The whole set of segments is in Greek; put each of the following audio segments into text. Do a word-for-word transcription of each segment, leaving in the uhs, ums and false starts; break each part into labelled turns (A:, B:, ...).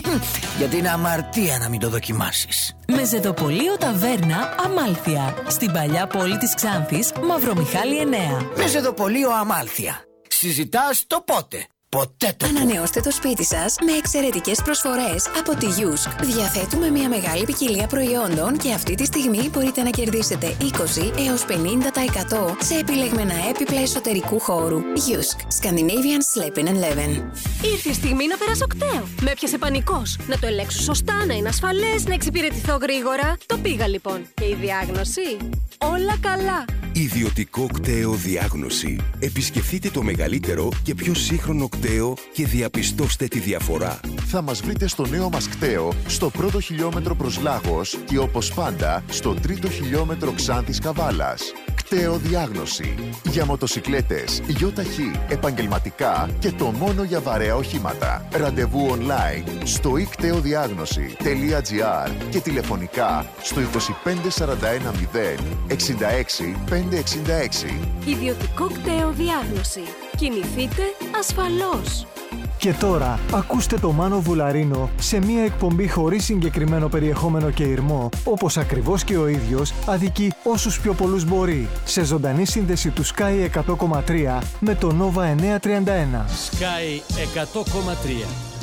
A: Γιατί είναι αμαρτία να μην το δοκιμάσεις.
B: Μεζεδοπολείο Ταβέρνα Αμάλθεια. Στην παλιά πόλη της Ξάνθης, Μαυρομιχάλη εννέα.
A: Μεζεδοπολείο Αμάλθεια. Συζητάς το πότε. Ποτέ το
C: Ανανεώστε το σπίτι σας με εξαιρετικές προσφορές από τη Γιούσκ. Διαθέτουμε μια μεγάλη ποικιλία προϊόντων και αυτή τη στιγμή μπορείτε να κερδίσετε είκοσι έως πενήντα τοις εκατό σε επιλεγμένα έπιπλα εσωτερικού χώρου. Γιούσκ. Scandinavian Sleeping Eleven.
D: Ήρθε η στιγμή να περάσω κταίο. Με έπιασε πανικός. Να το ελέγξω σωστά, να είναι ασφαλές, να εξυπηρετηθώ γρήγορα. Το πήγα λοιπόν. Και η διάγνωση? Όλα καλά.
E: Ιδιωτικό κταίο διάγνωση. Επισκεφτείτε το μεγαλύτερο και πιο σύγχρονο κταίο και διαπιστώστε τη διαφορά.
F: Θα μας βρείτε στο νέο μας κταίο, στο πρώτο χιλιόμετρο προς Λάγος και όπως πάντα στο τρίτο χιλιόμετρο Ξάνθης Καβάλας. Κταίο διάγνωση. Για μοτοσικλέτες, γιοταχή, επαγγελματικά και το μόνο για βαρέα οχήματα. Ραντεβού online στο i κταίο διάγνωση τελεία gr και τηλεφωνικά στο είκοσι πέντε σαράντα ένα μηδέν εξήντα έξι πεντακόσια εξήντα έξι.
D: Ιδιωτικό κταίο διάγνωση. Κινηθείτε ασφαλώς.
G: Και τώρα ακούστε το Μάνο Βουλαρίνο σε μια εκπομπή χωρίς συγκεκριμένο περιεχόμενο και ηρμό, όπως ακριβώς και ο ίδιος αδικεί όσους πιο πολλούς μπορεί, σε ζωντανή σύνδεση του Sky εκατό κόμμα τρία με το Nova εννιακόσια τριάντα ένα.
H: Sky εκατό κόμμα τρία.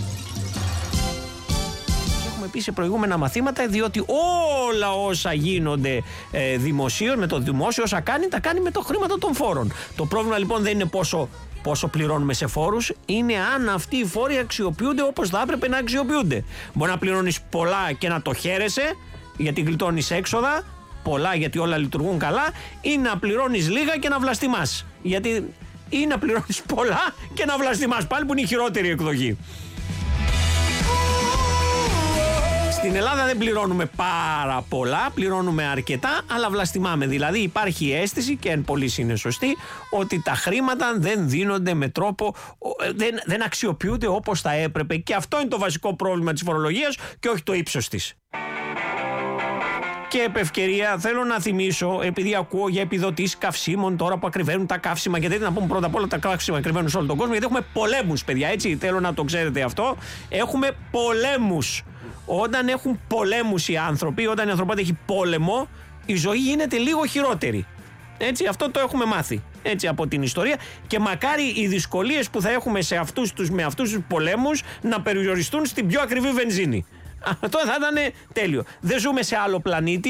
H: Έχουμε πει σε προηγούμενα μαθήματα, διότι όλα όσα γίνονται ε, δημοσίως, με το δημόσιο όσα κάνει, τα κάνει με το χρήμα των φόρων. Το πρόβλημα λοιπόν δεν είναι πόσο πόσο πληρώνουμε σε φόρους, είναι αν αυτοί οι φόροι αξιοποιούνται όπως θα έπρεπε να αξιοποιούνται. Μπορεί να πληρώνεις πολλά και να το χαίρεσαι, γιατί γλιτώνεις έξοδα, πολλά γιατί όλα λειτουργούν καλά, ή να πληρώνεις λίγα και να βλαστημάς. Γιατί ή να πληρώνεις πολλά και να βλαστημάς, πάλι που είναι η χειρότερη εκδοχή. Στην Ελλάδα δεν πληρώνουμε πάρα πολλά, πληρώνουμε αρκετά, αλλά βλαστημάμε. Δηλαδή υπάρχει η αίσθηση, και εν πολλής είναι σωστή, ότι τα χρήματα δεν δίνονται με τρόπο, δεν, δεν αξιοποιούνται όπως θα έπρεπε. Και αυτό είναι το βασικό πρόβλημα της φορολογίας και όχι το ύψος της. Και επ' ευκαιρία θέλω να θυμίσω, επειδή ακούω για επιδοτήσεις καυσίμων τώρα που ακριβένουν τα καύσιμα, γιατί να πούμε πρώτα απ' όλα τα καύσιμα ακριβένουν σε όλο τον κόσμο, γιατί έχουμε πολέμους, παιδιά, έτσι, θέλω να το ξέρετε αυτό. Έχουμε πολέμους. Όταν έχουν πολέμους οι άνθρωποι, όταν η ανθρωπότητα έχει πόλεμο, η ζωή γίνεται λίγο χειρότερη. Έτσι, αυτό το έχουμε μάθει, έτσι, από την ιστορία, και μακάρι οι δυσκολίες που θα έχουμε σε αυτούς τους, με αυτούς τους πολέμους να περιοριστούν στην πιο ακριβή βενζίνη. Αυτό θα ήταν τέλειο. Δεν ζούμε σε άλλο πλανήτη.